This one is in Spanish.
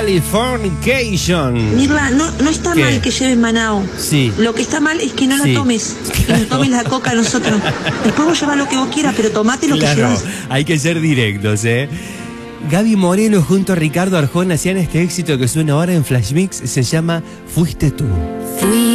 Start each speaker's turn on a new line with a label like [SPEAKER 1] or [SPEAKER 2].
[SPEAKER 1] Californication.
[SPEAKER 2] Mirla, no está
[SPEAKER 1] ¿Qué?
[SPEAKER 2] mal que lleves Manao.
[SPEAKER 1] Sí.
[SPEAKER 2] Lo que está mal es que no la
[SPEAKER 1] Sí.
[SPEAKER 2] tomes. Que nos tomes la coca a nosotros. Después vos llevas lo que vos quieras, pero tomate lo que
[SPEAKER 1] Claro,
[SPEAKER 2] llevas.
[SPEAKER 1] hay que ser directos, Gaby Moreno junto a Ricardo Arjona hacían este éxito que suena ahora en Flash Mix, se llama Fuiste tú.
[SPEAKER 3] Fui